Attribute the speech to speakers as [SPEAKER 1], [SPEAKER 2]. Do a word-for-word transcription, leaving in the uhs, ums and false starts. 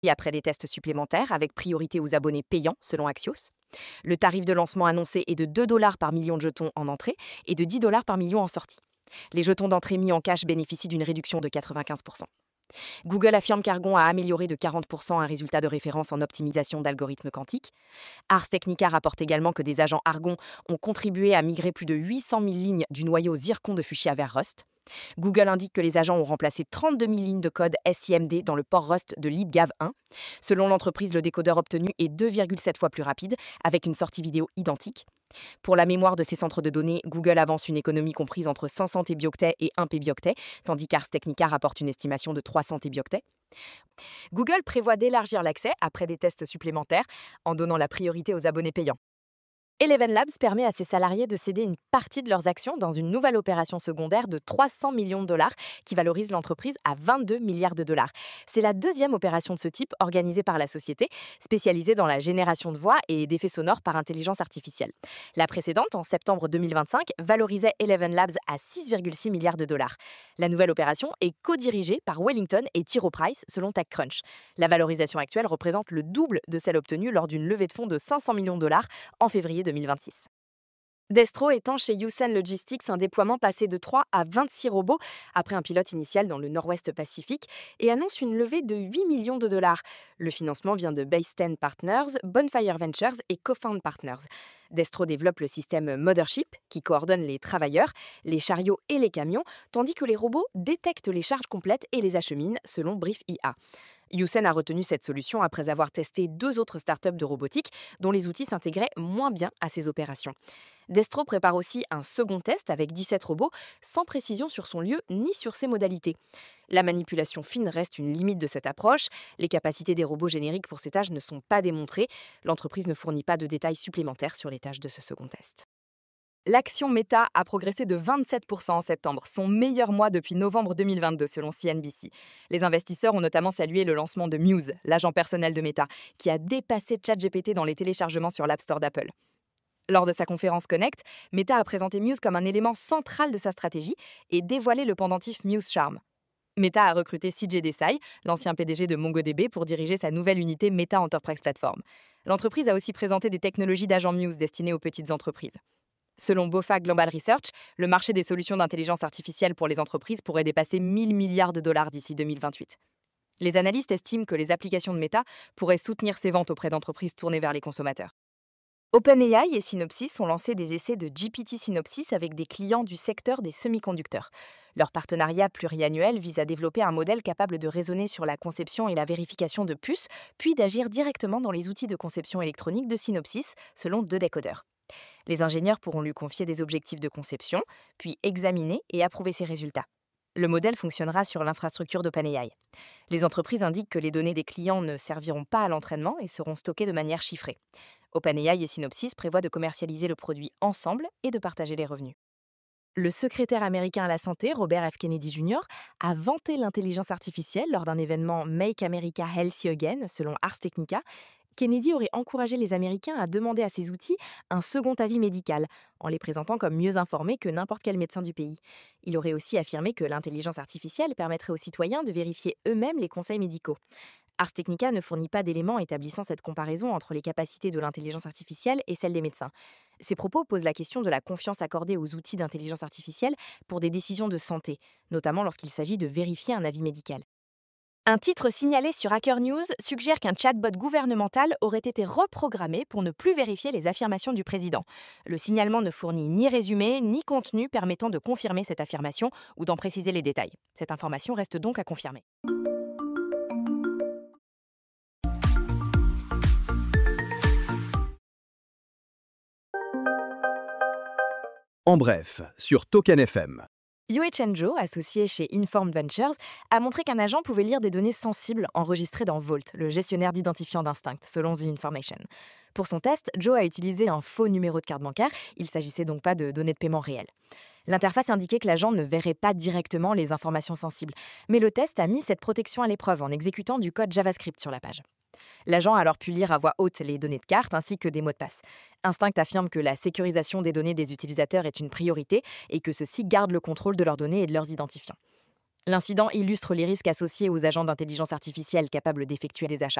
[SPEAKER 1] après des tests supplémentaires, avec priorité aux abonnés payants, selon Axios. Le tarif de lancement annoncé est de deux dollars par million de jetons en entrée et de dix dollars par million en sortie. Les jetons d'entrée mis en cash bénéficient d'une réduction de quatre-vingt-quinze pour cent. Google affirme qu'Argon a amélioré de quarante pour cent un résultat de référence en optimisation d'algorithmes quantiques. Ars Technica rapporte également que des agents Argon ont contribué à migrer plus de huit cent mille lignes du noyau Zircon de Fuchsia vers Rust. Google indique que les agents ont remplacé trente-deux mille lignes de code S I M D dans le port Rust de LibGav un. Selon l'entreprise, le décodeur obtenu est deux virgule sept fois plus rapide, avec une sortie vidéo identique. Pour la mémoire de ses centres de données, Google avance une économie comprise entre cinq cents tébioctets et un pébioctet, tandis qu'Ars Technica rapporte une estimation de trois cents tébioctets. Google prévoit d'élargir l'accès après des tests supplémentaires en donnant la priorité aux abonnés payants. Eleven Labs permet à ses salariés de céder une partie de leurs actions dans une nouvelle opération secondaire de trois cents millions de dollars qui valorise l'entreprise à vingt-deux milliards de dollars. C'est la deuxième opération de ce type organisée par la société, spécialisée dans la génération de voix et d'effets sonores par intelligence artificielle. La précédente, en septembre deux mille vingt-cinq, valorisait Eleven Labs à six virgule six milliards de dollars. La nouvelle opération est co-dirigée par Wellington et T. Rowe Price, selon TechCrunch. La valorisation actuelle représente le double de celle obtenue lors d'une levée de fonds de cinq cents millions de dollars en février deux mille vingt-six. Destro étend chez Yusen Logistics un déploiement passé de trois à vingt-six robots après un pilote initial dans le Nord-Ouest Pacifique et annonce une levée de huit millions de dollars. Le financement vient de Base ten Partners, Bonfire Ventures et Cofound Partners. Destro développe le système Mothership qui coordonne les travailleurs, les chariots et les camions, tandis que les robots détectent les charges complètes et les acheminent, selon Brief I A. Yusen a retenu cette solution après avoir testé deux autres startups de robotique dont les outils s'intégraient moins bien à ses opérations. Destro prépare aussi un second test avec dix-sept robots, sans précision sur son lieu ni sur ses modalités. La manipulation fine reste une limite de cette approche. Les capacités des robots génériques pour ces tâches ne sont pas démontrées. L'entreprise ne fournit pas de détails supplémentaires sur les tâches de ce second test. L'action Meta a progressé de vingt-sept pour cent en septembre, son meilleur mois depuis novembre deux mille vingt-deux selon C N B C. Les investisseurs ont notamment salué le lancement de Muse, l'agent personnel de Meta, qui a dépassé ChatGPT dans les téléchargements sur l'App Store d'Apple. Lors de sa conférence Connect, Meta a présenté Muse comme un élément central de sa stratégie et dévoilé le pendentif Muse Charm. Meta a recruté C J Desai, l'ancien P D G de MongoDB, pour diriger sa nouvelle unité Meta Enterprise Platform. L'entreprise a aussi présenté des technologies d'agent Muse destinées aux petites entreprises. Selon BofA Global Research, le marché des solutions d'intelligence artificielle pour les entreprises pourrait dépasser mille milliards de dollars d'ici deux mille vingt-huit. Les analystes estiment que les applications de Meta pourraient soutenir ses ventes auprès d'entreprises tournées vers les consommateurs. OpenAI et Synopsys ont lancé des essais de G P T Synopsys avec des clients du secteur des semi-conducteurs. Leur partenariat pluriannuel vise à développer un modèle capable de raisonner sur la conception et la vérification de puces, puis d'agir directement dans les outils de conception électronique de Synopsys, selon deux décodeurs. Les ingénieurs pourront lui confier des objectifs de conception, puis examiner et approuver ses résultats. Le modèle fonctionnera sur l'infrastructure d'OpenAI. Les entreprises indiquent que les données des clients ne serviront pas à l'entraînement et seront stockées de manière chiffrée. OpenAI et Synopsys prévoient de commercialiser le produit ensemble et de partager les revenus. Le secrétaire américain à la santé, Robert F. Kennedy junior, a vanté l'intelligence artificielle lors d'un événement Make America Healthy Again, selon Ars Technica. Kennedy aurait encouragé les Américains à demander à ces outils un second avis médical, en les présentant comme mieux informés que n'importe quel médecin du pays. Il aurait aussi affirmé que l'intelligence artificielle permettrait aux citoyens de vérifier eux-mêmes les conseils médicaux. Ars Technica ne fournit pas d'éléments établissant cette comparaison entre les capacités de l'intelligence artificielle et celles des médecins. Ces propos posent la question de la confiance accordée aux outils d'intelligence artificielle pour des décisions de santé, notamment lorsqu'il s'agit de vérifier un avis médical. Un titre signalé sur Hacker News suggère qu'un chatbot gouvernemental aurait été reprogrammé pour ne plus vérifier les affirmations du président. Le signalement ne fournit ni résumé ni contenu permettant de confirmer cette affirmation ou d'en préciser les détails. Cette information reste donc à confirmer.
[SPEAKER 2] En bref, sur Token F M.
[SPEAKER 1] Yohei Zhou, associé chez Informed Ventures, a montré qu'un agent pouvait lire des données sensibles enregistrées dans Vault, le gestionnaire d'identifiants d'Instinct, selon The Information. Pour son test, Joe a utilisé un faux numéro de carte bancaire, il ne s'agissait donc pas de données de paiement réelles. L'interface indiquait que l'agent ne verrait pas directement les informations sensibles, mais le test a mis cette protection à l'épreuve en exécutant du code JavaScript sur la page. L'agent a alors pu lire à voix haute les données de carte ainsi que des mots de passe. Instinct affirme que la sécurisation des données des utilisateurs est une priorité et que ceux-ci gardent le contrôle de leurs données et de leurs identifiants. L'incident illustre les risques associés aux agents d'intelligence artificielle capables d'effectuer des achats.